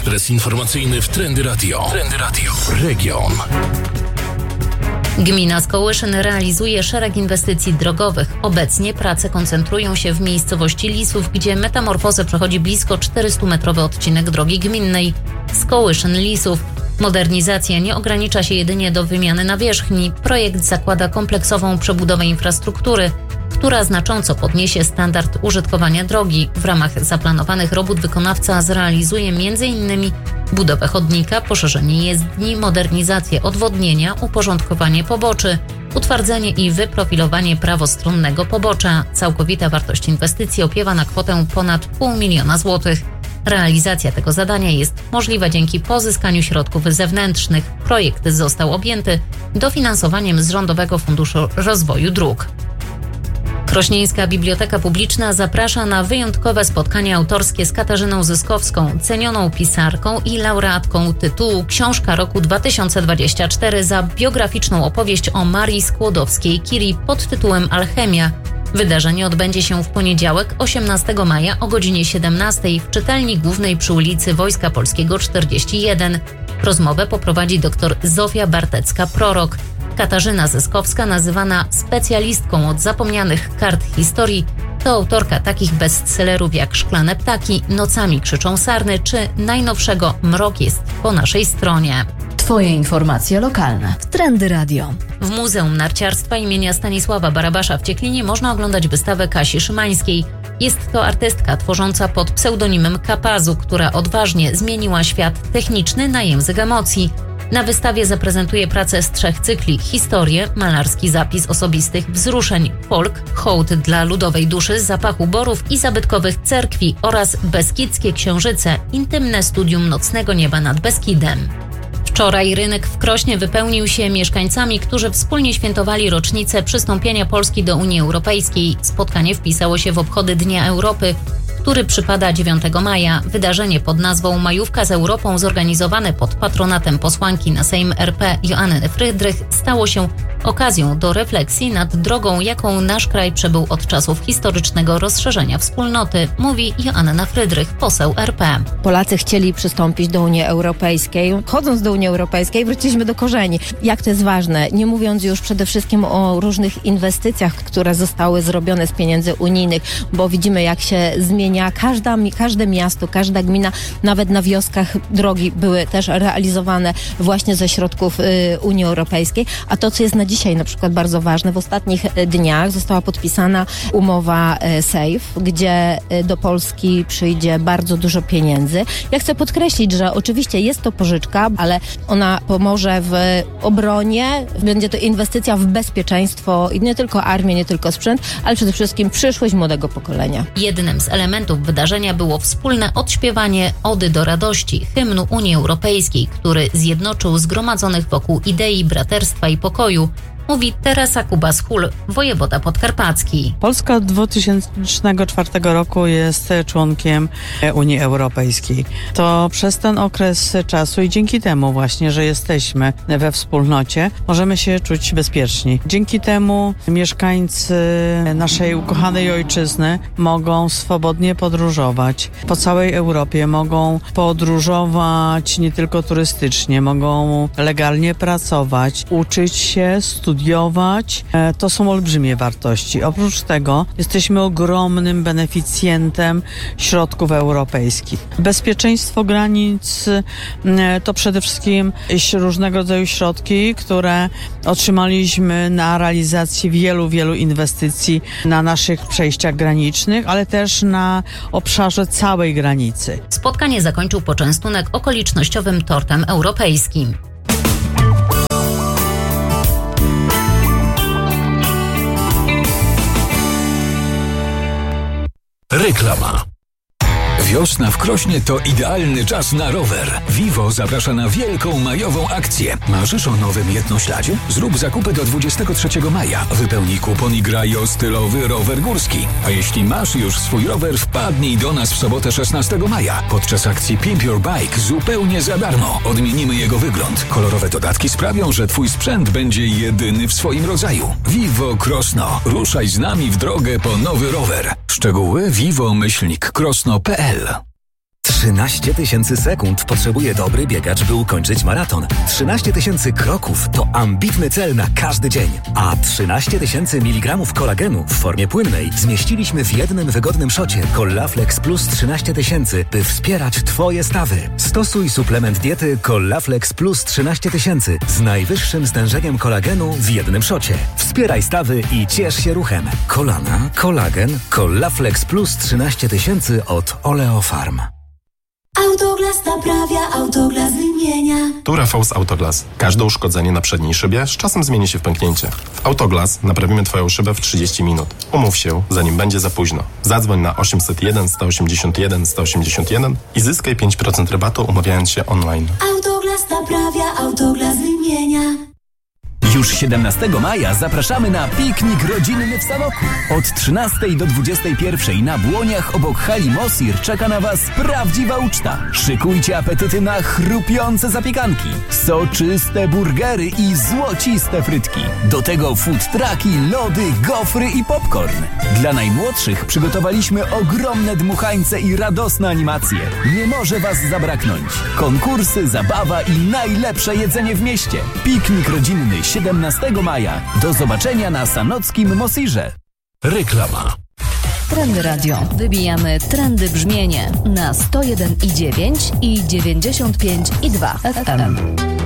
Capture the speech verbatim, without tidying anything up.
adres informacyjny w Trendy Radio. Trendy Radio. Region. Gmina Skołyszyn realizuje szereg inwestycji drogowych. Obecnie prace koncentrują się w miejscowości Lisów, gdzie metamorfozę przechodzi blisko czterystumetrowy odcinek drogi gminnej Skołyszyn-Lisów. Modernizacja nie ogranicza się jedynie do wymiany nawierzchni. Projekt zakłada kompleksową przebudowę infrastruktury, która znacząco podniesie standard użytkowania drogi. W ramach zaplanowanych robót wykonawca zrealizuje m.in. budowę chodnika, poszerzenie jezdni, modernizację odwodnienia, uporządkowanie poboczy, utwardzenie i wyprofilowanie prawostronnego pobocza. Całkowita wartość inwestycji opiewa na kwotę ponad pół miliona złotych. Realizacja tego zadania jest możliwa dzięki pozyskaniu środków zewnętrznych. Projekt został objęty dofinansowaniem z Rządowego Funduszu Rozwoju Dróg. Krośnieńska Biblioteka Publiczna zaprasza na wyjątkowe spotkanie autorskie z Katarzyną Zyskowską, cenioną pisarką i laureatką tytułu Książka roku dwa tysiące dwudziestego czwartego za biograficzną opowieść o Marii Skłodowskiej-Curie pod tytułem Alchemia. Wydarzenie odbędzie się w poniedziałek, osiemnastego maja o godzinie siedemnastej w czytelni głównej przy ulicy Wojska Polskiego czterdzieści jeden. Rozmowę poprowadzi dr Zofia Bartecka-Prorok. Katarzyna Zyskowska, nazywana specjalistką od zapomnianych kart historii, to autorka takich bestsellerów jak Szklane ptaki, Nocami krzyczą sarny czy najnowszego Mrok jest po naszej stronie. Twoje informacje lokalne w Trendy Radio. W Muzeum Narciarstwa imienia Stanisława Barabasza w Cieklinie można oglądać wystawę Kasi Szymańskiej. Jest to artystka tworząca pod pseudonimem Kapazu, która odważnie zmieniła świat techniczny na język emocji. Na wystawie zaprezentuje pracę z trzech cykli: historię, malarski zapis osobistych wzruszeń, folk, hołd dla ludowej duszy, zapachu borów i zabytkowych cerkwi oraz Beskidzkie Księżyce, intymne studium nocnego nieba nad Beskidem. Wczoraj rynek w Krośnie wypełnił się mieszkańcami, którzy wspólnie świętowali rocznicę przystąpienia Polski do Unii Europejskiej. Spotkanie wpisało się w obchody Dnia Europy, który przypada dziewiątego maja. Wydarzenie pod nazwą Majówka z Europą, zorganizowane pod patronatem posłanki na Sejm R P Joanny Frydrych, stało się okazją do refleksji nad drogą, jaką nasz kraj przebył od czasów historycznego rozszerzenia wspólnoty, mówi Joanna Frydrych, poseł R P. Polacy chcieli przystąpić do Unii Europejskiej. Chodząc do Unii Europejskiej, wróciliśmy do korzeni. Jak to jest ważne, nie mówiąc już przede wszystkim o różnych inwestycjach, które zostały zrobione z pieniędzy unijnych, bo widzimy, jak się zmienia każda, każde miasto, każda gmina, nawet na wioskach drogi były też realizowane właśnie ze środków y, Unii Europejskiej. A to, co jest na dzisiaj na przykład bardzo ważne, w ostatnich dniach została podpisana umowa y, SAFE, gdzie y, do Polski przyjdzie bardzo dużo pieniędzy. Ja chcę podkreślić, że oczywiście jest to pożyczka, ale ona pomoże w obronie, będzie to inwestycja w bezpieczeństwo i nie tylko armię, nie tylko sprzęt, ale przede wszystkim przyszłość młodego pokolenia. Jednym z elementów wydarzenia było wspólne odśpiewanie Ody do radości, hymnu Unii Europejskiej, który zjednoczył zgromadzonych wokół idei braterstwa i pokoju, mówi Teresa Kubas-Hul, wojewoda podkarpacki. Polska od dwa tysiące czwartego roku jest członkiem Unii Europejskiej. To przez ten okres czasu i dzięki temu właśnie, że jesteśmy we wspólnocie, możemy się czuć bezpieczni. Dzięki temu mieszkańcy naszej ukochanej ojczyzny mogą swobodnie podróżować po całej Europie, mogą podróżować nie tylko turystycznie, mogą legalnie pracować, uczyć się, studiować. To są olbrzymie wartości. Oprócz tego jesteśmy ogromnym beneficjentem środków europejskich. Bezpieczeństwo granic to przede wszystkim różnego rodzaju środki, które otrzymaliśmy na realizację wielu, wielu inwestycji na naszych przejściach granicznych, ale też na obszarze całej granicy. Spotkanie zakończył poczęstunek okolicznościowym tortem europejskim. Reklama. Wiosna w Krośnie to idealny czas na rower. Vivo zaprasza na wielką majową akcję. Marzysz o nowym jednośladzie? Zrób zakupy do dwudziestego trzeciego maja. Wypełnij kupon i graj o stylowy rower górski. A jeśli masz już swój rower, wpadnij do nas w sobotę szesnastego maja. Podczas akcji Pimp Your Bike zupełnie za darmo. Odmienimy jego wygląd. Kolorowe dodatki sprawią, że twój sprzęt będzie jedyny w swoim rodzaju. Vivo Krosno. Ruszaj z nami w drogę po nowy rower. Szczegóły vivo myślnik krosno kropka p l. trzynaście tysięcy sekund potrzebuje dobry biegacz, by ukończyć maraton. trzynaście tysięcy kroków to ambitny cel na każdy dzień. A trzynaście tysięcy miligramów kolagenu w formie płynnej zmieściliśmy w jednym wygodnym szocie Collaflex Plus trzynaście tysięcy, by wspierać Twoje stawy. Stosuj suplement diety Collaflex Plus trzynaście tysięcy z najwyższym stężeniem kolagenu w jednym szocie. Wspieraj stawy i ciesz się ruchem. Kolana, kolagen, Collaflex Plus trzynaście tysięcy od Oleofarm. Autoglas naprawia, Autoglas wymienia. Tu Rafał z Autoglas. Każde uszkodzenie na przedniej szybie z czasem zmieni się w pęknięcie. W Autoglas naprawimy Twoją szybę w trzydzieści minut. Umów się, zanim będzie za późno. Zadzwoń na osiemset jeden, sto osiemdziesiąt jeden, sto osiemdziesiąt jeden i zyskaj pięć procent rabatu, umawiając się online. Autoglas naprawia, Autoglas wymienia. Już siedemnastego maja zapraszamy na piknik rodzinny w Sanoku. Od trzynastej do dwudziestej pierwszej na Błoniach obok hali Mosir czeka na Was prawdziwa uczta. Szykujcie apetyty na chrupiące zapiekanki, soczyste burgery i złociste frytki. Do tego food trucki, lody, gofry i popcorn. Dla najmłodszych przygotowaliśmy ogromne dmuchańce i radosne animacje. Nie może Was zabraknąć. Konkursy, zabawa i najlepsze jedzenie w mieście. Piknik rodzinny siedemnastego maja. Do zobaczenia na sanockim Mosirze. Reklama. Trendy Radio. Wybijamy trendy brzmienie na sto jeden i dziewięć i dziewięćdziesiąt pięć i dwa F M.